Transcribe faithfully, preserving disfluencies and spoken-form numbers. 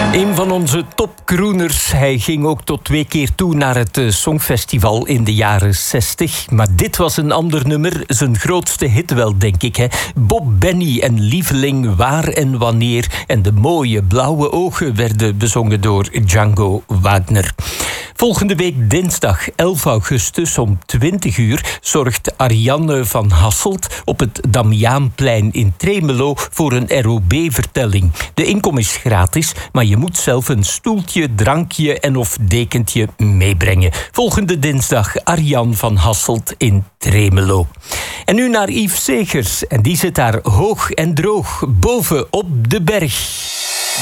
Een van onze topcrooners. Hij ging ook tot twee keer toe naar het Songfestival in de jaren zestig. Maar dit was een ander nummer. Zijn grootste hit wel, denk ik. Hè? Bob Benny en Lieveling, Waar en Wanneer. En De Mooie Blauwe Ogen werden bezongen door Django Wagner. Volgende week dinsdag elf augustus om twintig uur zorgt Ariane van Hasselt op het Damiaanplein in Tremelo voor een R O B-vertelling. De inkom is gratis, maar je moet zelf een stoeltje, drankje en of dekentje meebrengen. Volgende dinsdag Ariane van Hasselt in Tremelo. En nu naar Yves Segers. En die zit daar hoog en droog boven op de berg.